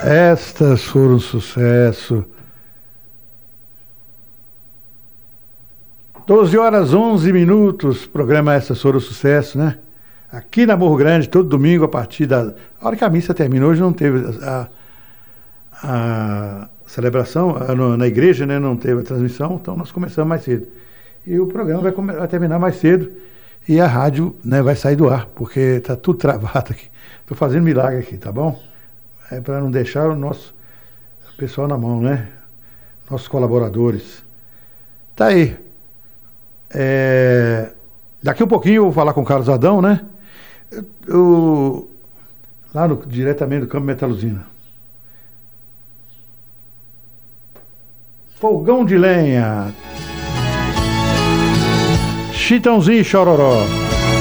Estas foram um sucesso. 12h11, programa Estas foram um sucesso, né? Aqui na Morro Grande, todo domingo, a partir da... A hora que a missa terminou, hoje não teve a celebração, na igreja, né? Não teve a transmissão, então nós começamos mais cedo. E o programa vai terminar mais cedo e a rádio, né, vai sair do ar, porque está tudo travado aqui. Estou fazendo milagre aqui, tá bom? É para não deixar o nosso pessoal na mão, né? Nossos colaboradores. Tá aí. Daqui um pouquinho eu vou falar com o Carlos Adão, né? Lá diretamente do Campo Metaluzina. Fogão de lenha. Chitãozinho e Chororó.